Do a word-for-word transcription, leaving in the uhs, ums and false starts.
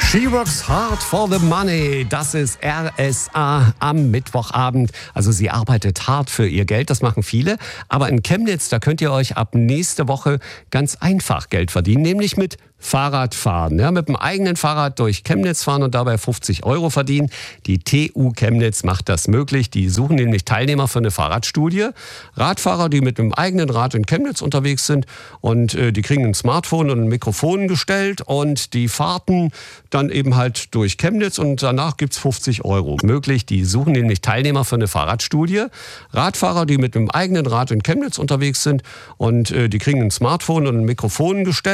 She works hard for the money. Das ist R S A am Mittwochabend. Also sie arbeitet hart für ihr Geld, das machen viele. Aber in Chemnitz, da könnt ihr euch ab nächste Woche ganz einfach Geld verdienen, nämlich mit Fahrradfahren. Ja, mit dem eigenen Fahrrad durch Chemnitz fahren und dabei fünfzig Euro verdienen. Die T U Chemnitz macht das möglich. Die suchen nämlich Teilnehmer für eine Fahrradstudie. Radfahrer, die mit dem eigenen Rad in Chemnitz unterwegs sind und äh, die kriegen ein Smartphone und ein Mikrofon gestellt und die Fahrten dann eben halt durch Chemnitz und danach gibt's fünfzig Euro möglich. Die suchen nämlich Teilnehmer für eine Fahrradstudie. Radfahrer, die mit dem eigenen Rad in Chemnitz unterwegs sind und äh, die kriegen ein Smartphone und ein Mikrofon gestellt.